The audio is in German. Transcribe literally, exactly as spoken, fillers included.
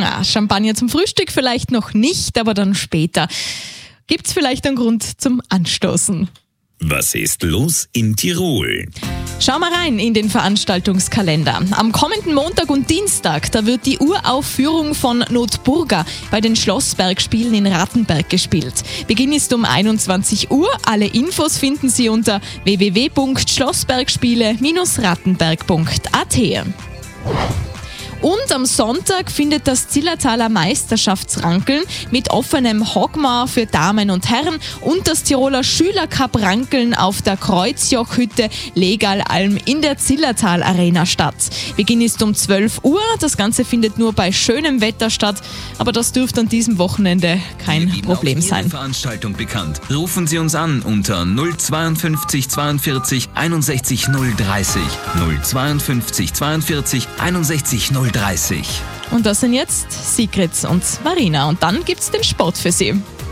Ah, Champagner zum Frühstück vielleicht noch nicht, aber dann später. Gibt's vielleicht einen Grund zum Anstoßen? Was ist los in Tirol? Schau mal rein in den Veranstaltungskalender. Am kommenden Montag und Dienstag, da wird die Uraufführung von Notburga bei den Schlossbergspielen in Rattenberg gespielt. Beginn ist um einundzwanzig Uhr. Alle Infos finden Sie unter w w w punkt schlossbergspiele Bindestrich rattenberg punkt a t. Und am Sonntag findet das Zillertaler Meisterschaftsrankeln mit offenem Hogmar für Damen und Herren und das Tiroler Schülercup Rankeln auf der Kreuzjochhütte Legalalm in der Zillertal Arena statt. Beginn ist um zwölf Uhr. Das Ganze findet nur bei schönem Wetter statt, aber das dürfte an diesem Wochenende kein Problem sein. Veranstaltung bekannt. Rufen Sie uns an unter null zweiundfünfzig zweiundvierzig einundsechzig null dreißig null zweiundfünfzig zweiundvierzig einundsechzig null dreißig. Und das sind jetzt Sigrid und Marina. Und dann gibt's den Sport für Sie.